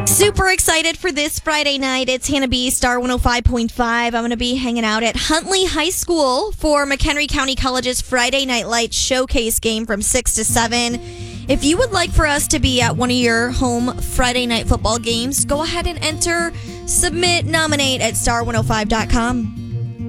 Super excited for this Friday night. It's Hannah B, Star 105.5. I'm going to be hanging out at Huntley High School for McHenry County College's Friday Night Lights Showcase game from 6 to 7. If you would like for us to be at one of your home Friday night football games, go ahead and enter, submit, nominate at star105.com.